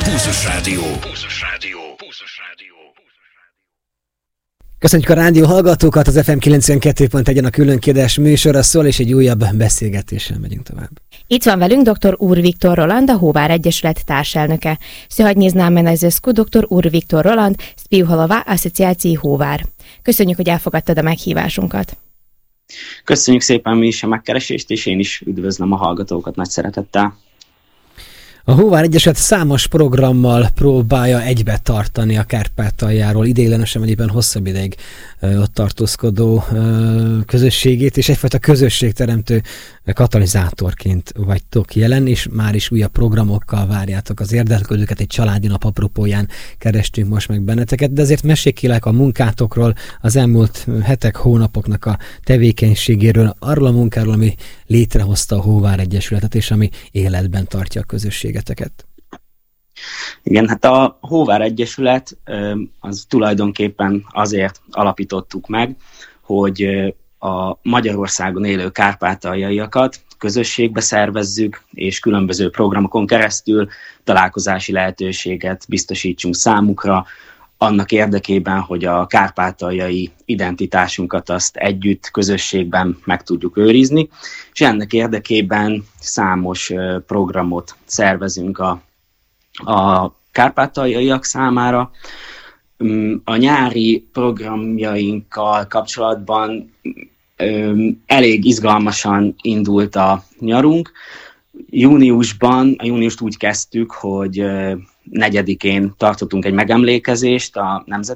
Pulzus Rádió. Köszönjük a rádió hallgatókat, az FM 92.1-en a Különkiadás műsora szól, és egy újabb beszélgetéssel megyünk tovább. Itt van velünk dr. Úr Viktor Roland, a Hóvár Egyesület társelnöke. Сегодня з нами на зв'язку dr. Úr Viktor Roland, spівголова Асоціації Hóvár. Köszönjük, hogy elfogadtad a meghívásunkat. Köszönjük szépen mi is a megkeresést, és én is üdvözlöm a hallgatókat nagy szeretettel. A Hóvár Egyesület számos programmal próbálja egybe tartani a Kárpátaljáról ideiglenesen, vagy éppen hosszabb ideig ott tartózkodó közösségét, és egyfajta közösségteremtő katalizátorként vagytok jelen, és már is újabb programokkal várjátok az érdeklődőket, egy családi nap apropóján kerestünk most meg benneteket, de azért mesékkélek a munkátokról, az elmúlt hetek, hónapoknak a tevékenységéről, arról a munkáról, ami létrehozta a Hóvár Egyesületet, és ami életben tartja a közösségeteket. Igen, hát a Hóvár Egyesület az tulajdonképpen azért alapítottuk meg, hogy a Magyarországon élő kárpátaljaiakat közösségbe szervezzük, és különböző programokon keresztül találkozási lehetőséget biztosítsunk számukra, annak érdekében, hogy a kárpátaljai identitásunkat azt együtt, közösségben meg tudjuk őrizni, és ennek érdekében számos programot szervezünk a kárpátaljaiak számára. A nyári programjainkkal kapcsolatban elég izgalmasan indult a nyarunk. Júniust úgy kezdtük, hogy 4-én tartottunk egy megemlékezést a